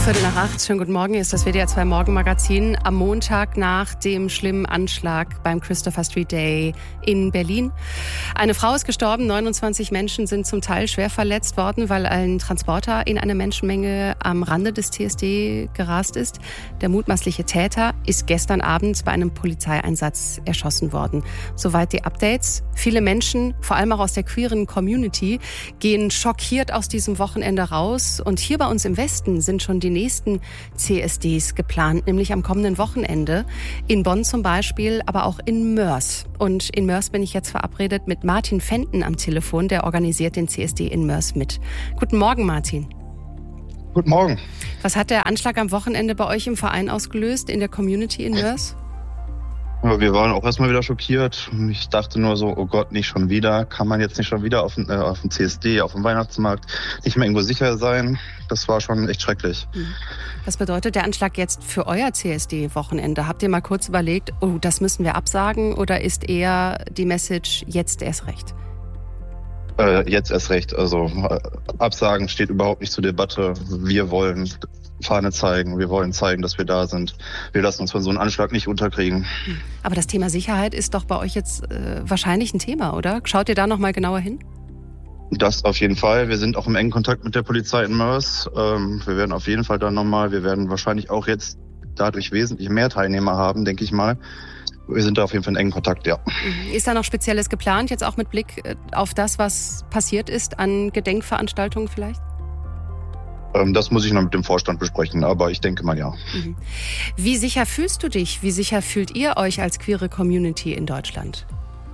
7:15. Schönen guten Morgen, hier ist das WDR 2 Morgenmagazin am Montag nach dem schlimmen Anschlag beim Christopher Street Day in Berlin. Eine Frau ist gestorben, 29 Menschen sind zum Teil schwer verletzt worden, weil ein Transporter in eine Menschenmenge am Rande des CSD gerast ist. Der mutmaßliche Täter ist gestern Abend bei einem Polizeieinsatz erschossen worden. Soweit die Updates. Viele Menschen, vor allem auch aus der queeren Community, gehen schockiert aus diesem Wochenende raus. Und hier bei uns im Westen sind schon die nächsten CSDs geplant, nämlich am kommenden Wochenende. In Bonn zum Beispiel, aber auch in Moers. Und in Moers bin ich jetzt verabredet mit Martin Fenten am Telefon, der organisiert den CSD in Moers mit. Guten Morgen, Martin. Guten Morgen. Was hat der Anschlag am Wochenende bei euch im Verein ausgelöst, in der Community in Moers? Ja, wir waren auch erstmal wieder schockiert. Ich dachte nur so, oh Gott, nicht schon wieder. Kann man jetzt nicht schon wieder auf dem CSD, auf dem Weihnachtsmarkt nicht mehr irgendwo sicher sein? Das war schon echt schrecklich. Was bedeutet der Anschlag jetzt für euer CSD-Wochenende? Habt ihr mal kurz überlegt, oh, das müssen wir absagen? Oder ist eher die Message, jetzt erst recht? Jetzt erst recht. Also Absagen steht überhaupt nicht zur Debatte. Wir wollen Fahne zeigen. Wir wollen zeigen, dass wir da sind. Wir lassen uns von so einem Anschlag nicht unterkriegen. Aber das Thema Sicherheit ist doch bei euch jetzt wahrscheinlich ein Thema, oder? Schaut ihr da noch mal genauer hin? Das auf jeden Fall. Wir sind auch im engen Kontakt mit der Polizei in Moers. Wir werden auf jeden Fall dann nochmal, wir werden wahrscheinlich auch jetzt dadurch wesentlich mehr Teilnehmer haben, denke ich mal. Wir sind da auf jeden Fall in engen Kontakt, ja. Ist da noch Spezielles geplant, jetzt auch mit Blick auf das, was passiert ist, an Gedenkveranstaltungen vielleicht? Das muss ich noch mit dem Vorstand besprechen, aber ich denke mal ja. Wie sicher fühlst du dich? Wie sicher fühlt ihr euch als queere Community in Deutschland?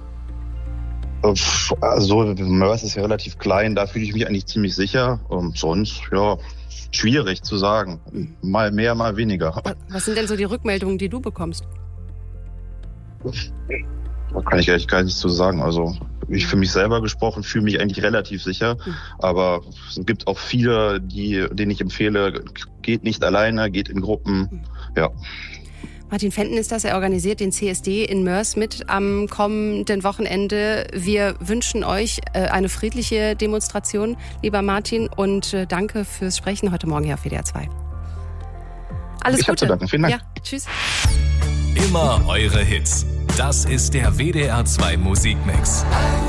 Also Moers ist ja relativ klein, da fühle ich mich eigentlich ziemlich sicher. Sonst, ja, schwierig zu sagen. Mal mehr, mal weniger. Was sind denn so die Rückmeldungen, die du bekommst? Da kann ich eigentlich gar nichts zu sagen. Also ich für mich selber gesprochen fühle mich eigentlich relativ sicher. Aber es gibt auch viele, denen ich empfehle, geht nicht alleine, geht in Gruppen. Ja. Martin Fenten ist das, er organisiert den CSD in Moers mit am kommenden Wochenende. Wir wünschen euch eine friedliche Demonstration, lieber Martin, und danke fürs Sprechen heute Morgen hier auf WDR 2. Alles Gute. Ich habe zu danken. Vielen Dank. Ja, tschüss. Immer eure Hits. Das ist der WDR 2 Musikmix.